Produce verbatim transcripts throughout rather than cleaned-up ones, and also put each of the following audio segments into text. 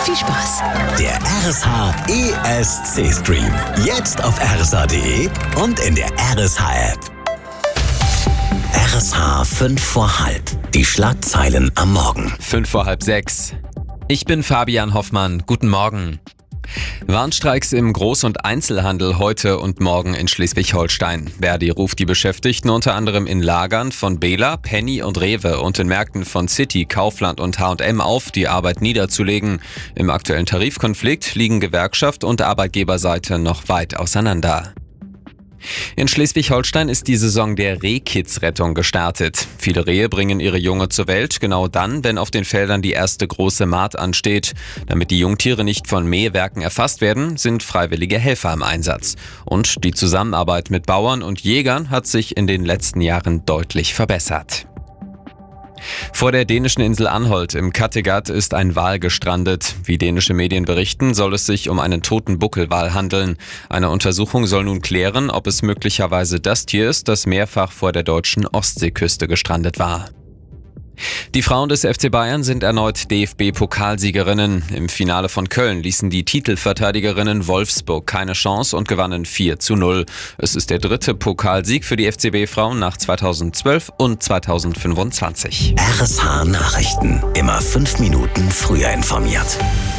Viel Spaß. Der R S H E S C-Stream. Jetzt auf r s h punkt d e und in der R S H-App. R S H fünf vor halb. Die Schlagzeilen am Morgen. Fünf vor halb sechs. Ich bin Fabian Hoffmann. Guten Morgen. Warnstreiks im Groß- und Einzelhandel heute und morgen in Schleswig-Holstein. Verdi ruft die Beschäftigten unter anderem in Lagern von Bela, Penny und Rewe und in Märkten von City, Kaufland und H und M auf, die Arbeit niederzulegen. Im aktuellen Tarifkonflikt liegen Gewerkschaft und Arbeitgeberseite noch weit auseinander. In Schleswig-Holstein ist die Saison der Rehkitzrettung gestartet. Viele Rehe bringen ihre Junge zur Welt, genau dann, wenn auf den Feldern die erste große Mahd ansteht. Damit die Jungtiere nicht von Mähwerken erfasst werden, sind freiwillige Helfer im Einsatz. Und die Zusammenarbeit mit Bauern und Jägern hat sich in den letzten Jahren deutlich verbessert. Vor der dänischen Insel Anholt im Kattegat ist ein Wal gestrandet. Wie dänische Medien berichten, soll es sich um einen toten Buckelwal handeln. Eine Untersuchung soll nun klären, ob es möglicherweise das Tier ist, das mehrfach vor der deutschen Ostseeküste gestrandet war. Die Frauen des F C Bayern sind erneut D F B-Pokalsiegerinnen. Im Finale von Köln ließen die Titelverteidigerinnen Wolfsburg keine Chance und gewannen vier zu null. Es ist der dritte Pokalsieg für die F C B-Frauen nach zweitausendzwölf und zweitausendfünfundzwanzig. R S H Nachrichten. Immer fünf Minuten früher informiert.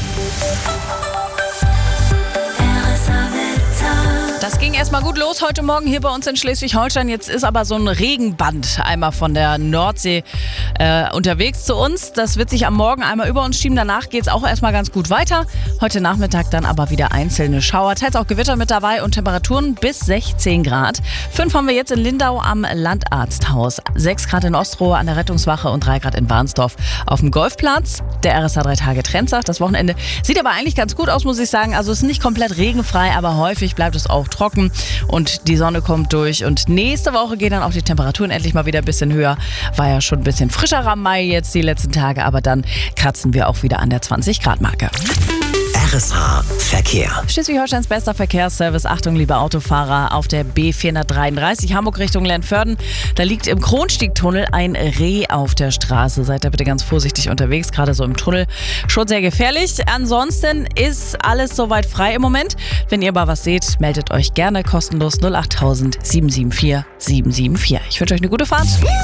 Das ging erstmal gut los heute Morgen hier bei uns in Schleswig-Holstein. Jetzt ist aber so ein Regenband einmal von der Nordsee äh, unterwegs zu uns. Das wird sich am Morgen einmal über uns schieben. Danach geht es auch erstmal ganz gut weiter. Heute Nachmittag dann aber wieder einzelne Schauer. Teils auch Gewitter mit dabei und Temperaturen bis sechzehn Grad. Fünf haben wir jetzt in Lindau am Landarzthaus. Sechs Grad in Ostrohe an der Rettungswache und drei Grad in Barnsdorf auf dem Golfplatz. Der R S H drei Tage Trend sagt, das Wochenende sieht aber eigentlich ganz gut aus, muss ich sagen. Also es ist nicht komplett regenfrei, aber häufig bleibt es auch trocken und die Sonne kommt durch. Und nächste Woche gehen dann auch die Temperaturen endlich mal wieder ein bisschen höher. War ja schon ein bisschen frischerer Mai jetzt die letzten Tage, aber dann kratzen wir auch wieder an der zwanzig Grad Marke. R S H Verkehr. Schleswig-Holsteins bester Verkehrsservice. Achtung, liebe Autofahrer, auf der B vierhundertdreiunddreißig Hamburg Richtung Lernförden. Da liegt im Kronstiegtunnel ein Reh auf der Straße. Seid da bitte ganz vorsichtig unterwegs, gerade so im Tunnel. Schon sehr gefährlich. Ansonsten ist alles soweit frei im Moment. Wenn ihr aber was seht, meldet euch gerne kostenlos null acht tausend sieben sieben vier sieben sieben vier. Ich wünsche euch eine gute Fahrt.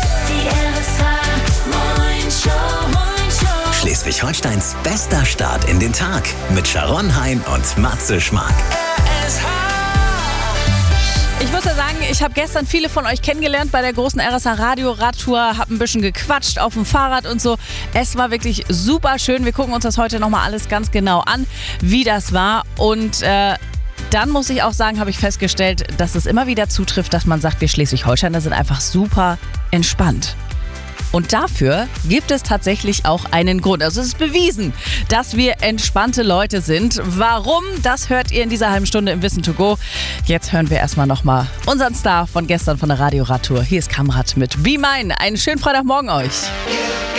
Schleswig-Holsteins bester Start in den Tag mit Sharon Hein und Matze Schmark. Ich muss ja sagen, ich habe gestern viele von euch kennengelernt bei der großen R S H Radio Radtour, habe ein bisschen gequatscht auf dem Fahrrad und so. Es war wirklich super schön. Wir gucken uns das heute nochmal alles ganz genau an, wie das war. Und äh, dann muss ich auch sagen, habe ich festgestellt, dass es immer wieder zutrifft, dass man sagt, wir Schleswig-Holsteiner sind einfach super entspannt. Und dafür gibt es tatsächlich auch einen Grund. Also es ist bewiesen, dass wir entspannte Leute sind. Warum? Das hört ihr in dieser halben Stunde im Wissen to go. Jetzt hören wir erstmal nochmal unseren Star von gestern von der Radio Radtour. Hier ist Kamrat mit Be Mine. Einen schönen Freitagmorgen euch.